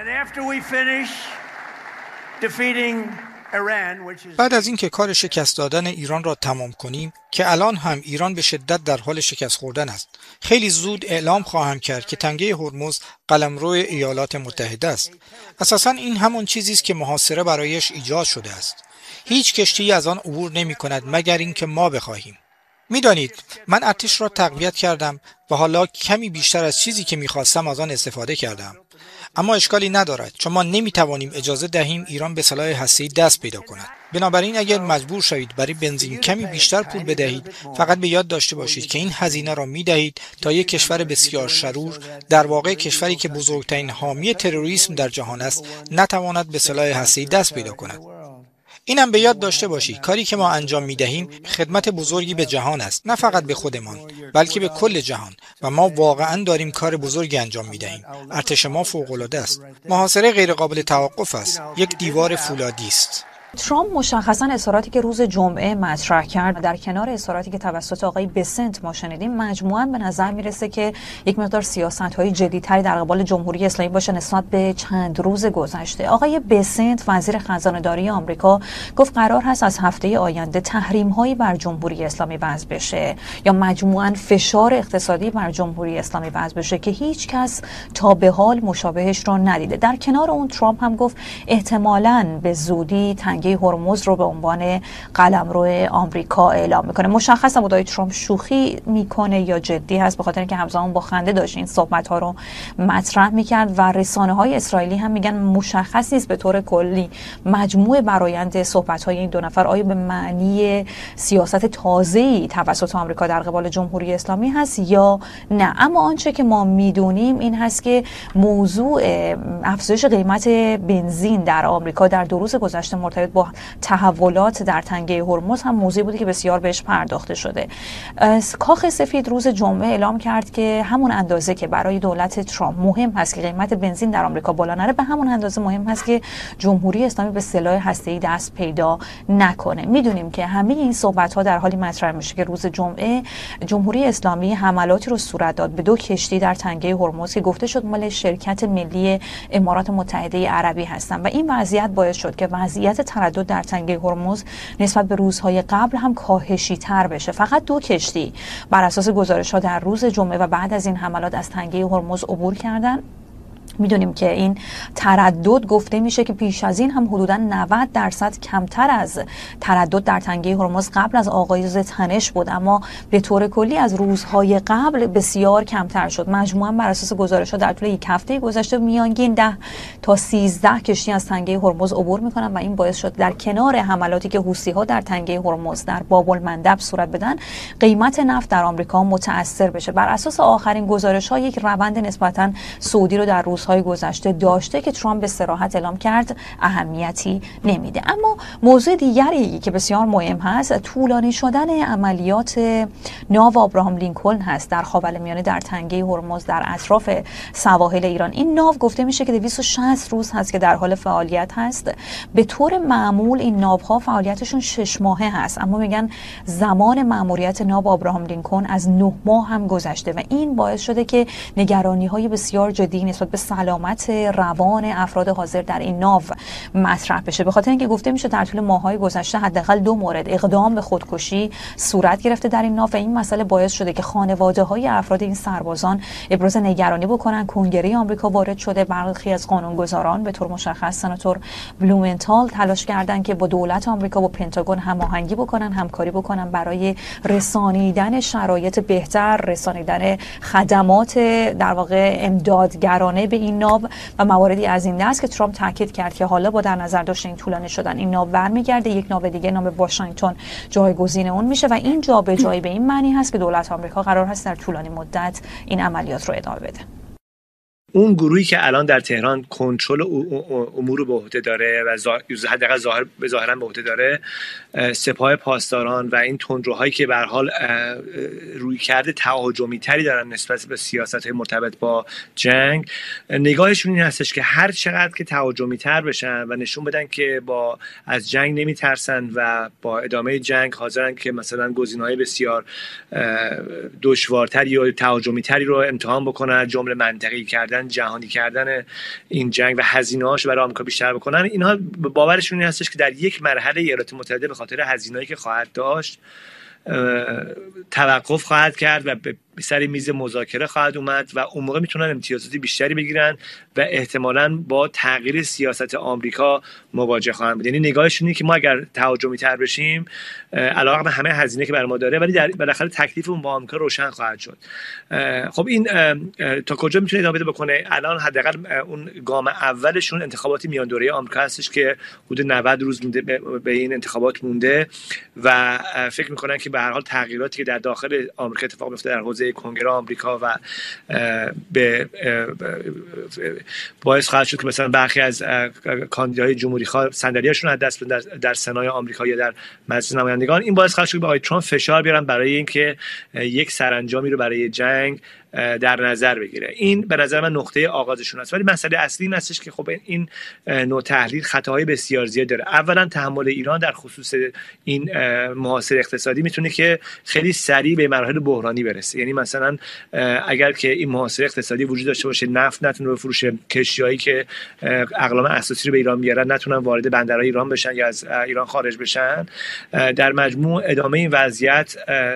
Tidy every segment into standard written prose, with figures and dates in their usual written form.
بعد از اینکه کار شکست دادن ایران را تمام کنیم که الان هم ایران به شدت در حال شکست خوردن است، خیلی زود اعلام خواهم کرد که تنگه هرمز قلمرو ایالات متحده است. اساساً این همون چیزی است که محاصره برایش ایجاد شده است. هیچ کشتی از آن عبور نمی کند مگر اینکه ما بخواهیم. میدانید من ارتش را تقویت کردم و حالا کمی بیشتر از چیزی که میخواستم از آن استفاده کردم. اما اشکالی ندارد چون ما نمیتوانیم اجازه دهیم ایران به سلاح هسته‌ای دست پیدا کند. بنابراین اگر مجبور شوید برای بنزین کمی بیشتر پول بدهید، فقط به یاد داشته باشید که این هزینه را میدهید تا یک کشور بسیار شرور، در واقع کشوری که بزرگترین حامی تروریسم در جهان است، نتواند به سلاح هسته‌ای دست پیدا کند. اینم به یاد داشته باشید کاری که ما انجام میدهیم خدمت بزرگی به جهان است، نه فقط به خودمان بلکه به کل جهان، و ما واقعا داریم کار بزرگی انجام میدهیم. ارتش ما فوق‌العاده است. محاصره غیر قابل توقف است. یک دیوار فولادی است. ترامپ مشخصا اظهاراتی که روز جمعه مطرح کرد در کنار اظهاراتی که توسط آقای بسنت ما شنیدیم، مجموعاً به نظر میرسه که یک مقدار سیاست‌های جدی‌تری در قبال جمهوری اسلامی باشه نسبت به چند روز گذشته. آقای بسنت وزیر خزانه‌داری آمریکا گفت قرار هست از هفته آینده تحریم‌هایی بر جمهوری اسلامی وضع بشه یا مجموعاً فشار اقتصادی بر جمهوری اسلامی وضع بشه که هیچ کس تا به حال مشابهش رو ندیده. در کنار اون ترامپ هم گفت احتمالاً به زودی تنگه هرمز رو به عنوان قلمرو آمریکا اعلام میکنه. مشخص نبود آقای ترامپ شوخی میکنه یا جدی هست، به خاطر اینکه همزمان با خنده داشت این صحبت ها رو مطرح میکرد و رسانه های اسرائیلی هم میگن مشخص نیست به طور کلی مجموع برآیند صحبت های این دو نفر آیا به معنی سیاست تازه‌ای توسط آمریکا در قبال جمهوری اسلامی هست یا نه. اما آنچه که ما میدونیم این هست که موضوع افزایش قیمت بنزین در آمریکا در 2 روز گذشته مرتبط با تحولات در تنگه هرمز هم موضوعی بوده که بسیار بهش پرداخته شده. کاخ سفید روز جمعه اعلام کرد که همون اندازه که برای دولت ترامپ مهم هست که قیمت بنزین در آمریکا بالا نره، به همون اندازه مهم هست که جمهوری اسلامی به سلاح هسته‌ای دست پیدا نکنه. میدونیم که همه این صحبت‌ها در حالی مطرح میشه که روز جمعه جمهوری اسلامی حملاتی رو صورت داد به 2 کشتی در تنگه هرمز که گفته شد مال شرکت ملی امارات متحده عربی هستن و این وضعیت باعث شد که وضعیت تردد در تنگه هرمز نسبت به روزهای قبل هم کاهشی تر بشه. فقط 2 کشتی بر اساس گزارش‌ها در روز جمعه و بعد از این حملات از تنگه هرمز عبور کردن. میدونیم که این تردد گفته میشه که پیش از این هم حدوداً 90% کمتر از تردد در تنگه هرمز قبل از آغاز تنش بود، اما به طور کلی از روزهای قبل بسیار کمتر شد. مجموعاً بر اساس گزارش‌ها در طول یک هفته گذشته میانگین 10 تا 13 کشتی از تنگه هرمز عبور میکنن و این باعث شد در کنار حملاتی که حوثی‌ها در تنگه هرمز در باب المندب صورت بدن، قیمت نفت در آمریکا متأثر بشه. بر اساس آخرین گزارش‌ها یک روند نسبتاً صعودی رو در روزهای گذشته داشته که ترامپ به صراحت اعلام کرد اهمیتی نمیده. اما موضوع دیگری که بسیار مهم هست طولانی شدن عملیات ناو آبراهام لینکلن هست در خاورمیانه در تنگه هرمز در اطراف سواحل ایران. این ناو گفته میشه که 260 روز هست که در حال فعالیت هست. به طور معمول این ناوها فعالیتشون 6 ماهه هست، اما میگن زمان مأموریت ناو آبراهام لینکلن از 9 ماه هم گذشته و این باعث شده که نگرانی‌های بسیار جدی نسبت به سلامت روان افراد حاضر در این ناو مطرح بشه، به خاطر اینکه گفته میشه در طول ماه‌های گذشته حداقل 2 مورد اقدام به خودکشی صورت گرفته در این ناو و این مسئله باعث شده که خانواده‌های افراد این سربازان ابراز نگرانی بکنن. کنگره آمریکا وارد شده، برخی از قانونگذاران به طور مشخص سناتور بلومنتال تلاش کردن که با دولت آمریکا با پنتاگون هماهنگی بکنن، همکاری بکنن برای رسانیدن شرایط بهتر، رسانیدن خدمات در واقع امدادگرانه به این ناو و مواردی از این دست که ترامپ تاکید کرد که حالا با در نظر داشتن این طولانی شدن این ناو برمیگرده، یک ناو دیگه نام واشنگتن جایگزین اون میشه و این جابجایی به این معنی هست که دولت آمریکا قرار هست در طولانی مدت این عملیات رو ادامه بده. اون گروهی که الان در تهران کنترل امور رو به عهده داره و حداقل ظاهرا به عهده داره، سپاه پاسداران و این تندروهایی که به هر حال روی کرده تهاجمی تری دارن نسبت به سیاست‌های مرتبط با جنگ، نگاهشون این هستش که هر چقدر که تهاجمی تر بشن و نشون بدن که از جنگ نمیترسن و با ادامه جنگ حاضرن که مثلا گزینه‌های بسیار دشوارتری و تهاجمی تری رو امتحان بکنن، جمله منطقی کردن کردن، جهانی کردن این جنگ و هزینه‌هاش برای آمریکا بیشتر بکنن، اینها باورشون این هستش که در یک مرحله ایالات متحده به خاطر هزینه‌ای که خواهد داشت توقف خواهد کرد و به سر میز مذاکره خواهد اومد و اون موقع میتونن امتیازات بیشتری بگیرن و احتمالاً با تغییر سیاست آمریکا مواجه خواهند بود. یعنی نگاهشون اینه که ما اگر تهاجمی تر بشیم علاوه بر همه هزینه که بر ما داره، ولی بالاخره تکلیفمون با آمریکا روشن خواهد شد. خب این تا کجا میتونه ادامه بده بکنه؟ الان حداقل اون گام اولشون انتخابات میان دوره آمریکا هستش که حدود 90 روز مونده به این انتخابات مونده و فکر میکنن که به هر حال تغییراتی که در داخل آمریکا اتفاق میفته در حوزه کنگره آمریکا و به باعث خواهد شد که مثلا برخی از کاندیدای جمهوری خواه صندلیاشون از دست بدن در سنای آمریکا یا در مجلس نمایندگان. این باعث خواهد شد که آقای ترامپ فشار بیارن برای اینکه یک سرانجامی رو برای جنگ در نظر بگیره. این به نظر من نقطه آغازشون است. ولی مسئله اصلی این هستش که خب این نوع تحلیل خطاهای بسیار زیاد داره. اولا تحمل ایران در خصوص این محاصره اقتصادی میتونه که خیلی سریع به مراحل بحرانی برسه. یعنی مثلا اگر که این محاصره اقتصادی وجود داشته باشه، نفت نتونه بفروشه، کشتیایی که اقلام اساسی رو به ایران میارن نتونن وارد بندرهای ایران بشن یا از ایران خارج بشن، در مجموع ادامه این وضعیت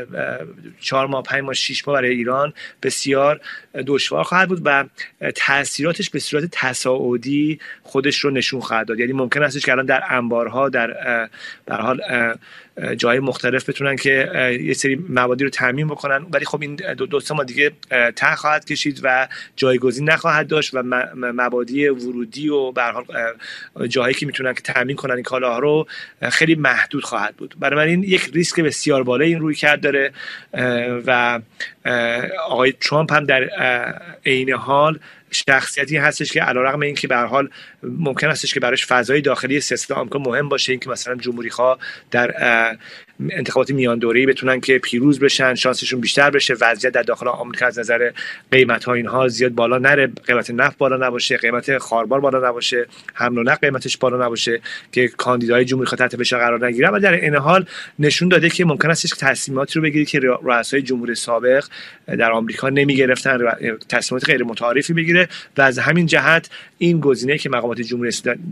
4 ماه 5 ماه 6 ماه برای ایران بسیار دشوار خواهد بود و تاثیراتش به صورت تصاعدی خودش رو نشون خواهد داد. یعنی ممکن است که الان در انبارها در حال جای مختلف بتونن که یه سری موادی رو تامین بکنن، ولی خب این دو سه ماه دیگه ته خواهد کشید و جایگزین نخواهد داشت و مبادی ورودی و به هر حال جایی که میتونن که تامین کنن این کالاها رو خیلی محدود خواهد بود. بنابراین یک ریسک بسیار بالای این رویکرد داره و آقای ترامپ هم در عین حال شخصیتی هستش که علیرغم اینکه به هر حال ممکن هستش که براش فضای داخلی سیاست آمریکا مهم باشه، اینکه مثلا جمهوری‌خواه در انتخابات میان دوره‌ای بتونن که پیروز بشن، شانسشون بیشتر بشه، وضعیت در داخل آمریکا از نظر قیمت‌ها اینها زیاد بالا نره، قیمت نفت بالا نباشه، قیمت خاربار بالا نباشه، حمل و نقل قیمتش بالا نباشه که کاندیدای جمهوری‌خواه تحت فشار قرار نگیرن. و در این حال نشون داده که ممکن است که تصمیماتی رو بگیرید که رؤسای جمهوری سابق در آمریکا نمی‌گرفتن، تصمیمات غیر متعارفی بگیره و از همین جهت این گزینه‌ای که مقامات جمهوری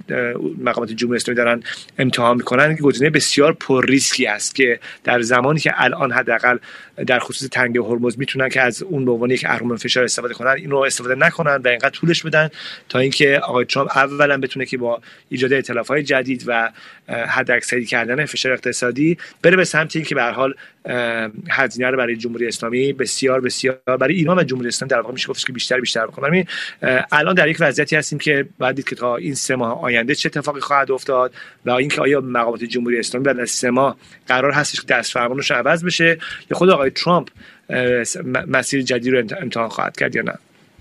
اسلامی دارن امتحان می‌کنن گزینه بسیار پر ریسکی است که در زمانی که الان حداقل در خصوص تنگه هرمز میتونن که از اون به عنوان یک اهرم فشار استفاده کنن، اینو استفاده نکنن و اینقدر طولش بدن تا اینکه آقای ترامپ اولا بتونه که با ایجاد ائتلاف‌های جدید و حداکثری کردن فشار اقتصادی بره به سمت اینکه به هر حال هزینه رو برای جمهوری اسلامی بسیار بسیار برای ایران و جمهوری اسلامی در واقع میشه گفت که بیشتر بکنن. الان در یک وضعیتی هستیم که بعد دید که تا این 3 ماه آینده چه اتفاقی خواهد افتاد و اینکه آیا مقامات جمهوری اسلامی بعد از 3 ماه قرار هستش که دست فرمانش عوض بشه یا خود آقای ترامپ مسیر جدید رو امتحان خواهد کرد یا نه.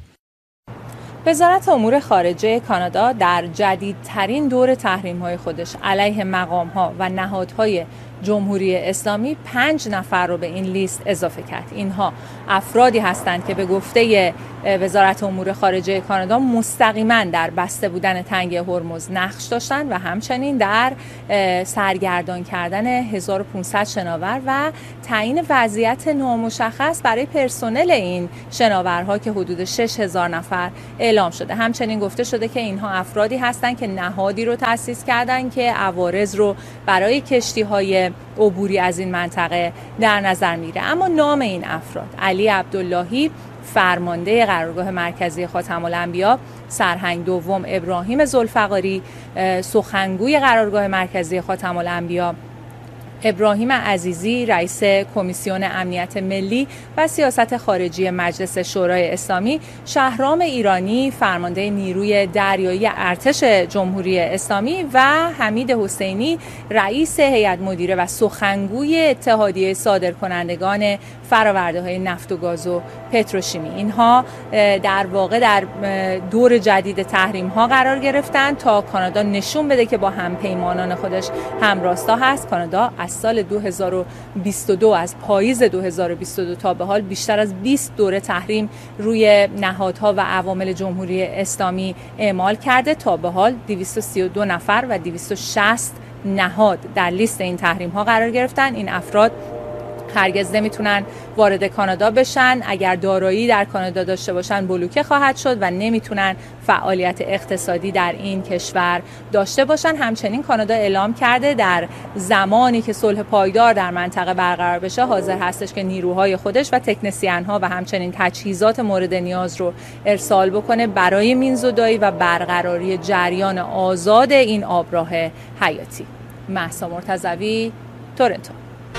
وزارت امور خارجه کانادا در جدیدترین دور تحریم‌های خودش علیه مقام‌ها و نهادهای جمهوری اسلامی 5 نفر رو به این لیست اضافه کرد. اینها افرادی هستند که به گفته وزارت امور خارجه کانادا مستقیما در بسته بودن تنگه هرمز نقش داشتند و همچنین در سرگردان کردن 1500 شناور و تعیین وضعیت نامشخص برای پرسنل این شناورها که حدود 6000 نفر اعلام شده. همچنین گفته شده که اینها افرادی هستند که نهادی رو تأسیس کردند که عوارض رو برای کشتی‌های عبوری از این منطقه در نظر میگیره. اما نام این افراد: علی عبداللهی فرمانده قرارگاه مرکزی خاتم الانبیا، سرهنگ دوم ابراهیم ذوالفقاری سخنگوی قرارگاه مرکزی خاتم الانبیا، ابراهیم عزیزی رئیس کمیسیون امنیت ملی و سیاست خارجی مجلس شورای اسلامی، شهرام ایرانی فرمانده نیروی دریایی ارتش جمهوری اسلامی و حمید حسینی رئیس هیئت مدیره و سخنگوی اتحادیه صادرکنندگان فرآورده‌های نفت و گاز و پتروشیمی. اینها در واقع در دور جدید تحریم‌ها قرار گرفتن تا کانادا نشون بده که با همپیمانان خودش همراستا هست. کانادا از سال 2022 از پاییز 2022 تا به حال بیشتر از 20 دوره تحریم روی نهادها و عوامل جمهوری اسلامی اعمال کرده. تا به حال 232 نفر و 260 نهاد در لیست این تحریم ها قرار گرفتن. این افراد هرگز نمیتونن وارد کانادا بشن. اگر دارایی در کانادا داشته باشن بلوکه خواهد شد و نمیتونن فعالیت اقتصادی در این کشور داشته باشن. همچنین کانادا اعلام کرده در زمانی که صلح پایدار در منطقه برقرار بشه حاضر هستش که نیروهای خودش و تکنسین‌ها و همچنین تجهیزات مورد نیاز رو ارسال بکنه برای مینزودایی و برقراری جریان آزاد این آبراه حیاتی. مهسا مرتضوی، تورنتو.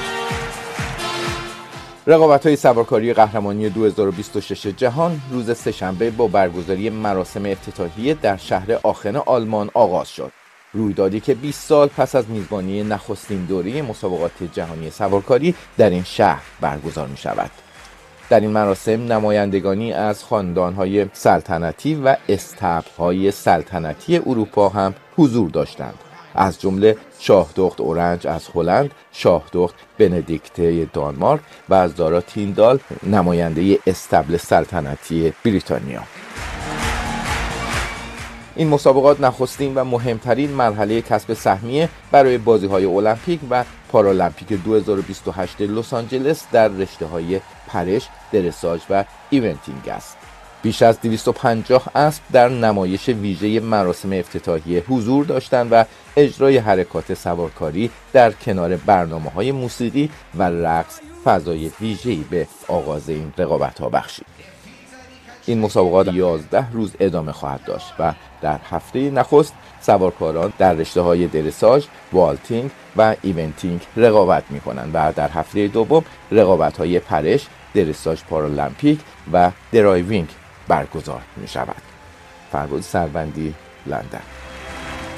رقابت‌های سوارکاری قهرمانی 2026 جهان روز سه‌شنبه با برگزاری مراسم افتتاحیه در شهر آخن آلمان آغاز شد. رویدادی که 20 سال پس از میزبانی نخستین دوره مسابقات جهانی سوارکاری در این شهر برگزار می‌شود. در این مراسم نمایندگانی از خاندان‌های سلطنتی و استبل‌های سلطنتی اروپا هم حضور داشتند، از جمله شاهدخت اورنج از هلند، شاهدخت بندیکته دانمارک و از دارا تیندال نماینده استبل سلطنتی بریتانیا. این مسابقات نخستین و مهمترین مرحله کسب سهمیه برای بازی‌های المپیک و پارالمپیک 2028 لس آنجلس در رشته‌های پرش، درساژ و ایونتینگ است. بیش از 250 اسب در نمایش ویژه مراسم افتتاحیه حضور داشتند و اجرای حرکات سوارکاری در کنار برنامه‌های موسیقی و رقص فضای ویژه‌ای به آغاز این رقابت‌ها بخشید. این مسابقات 11 روز ادامه خواهد داشت و در هفته نخست سوارکاران در رشته‌های درساژ، والتینگ و ایونتینگ رقابت می‌کنند و در هفته دوم رقابت‌های پرش، درساژ پارالمپیک و درایوینگ برگزار می‌شود. فربود سروندی، لندن.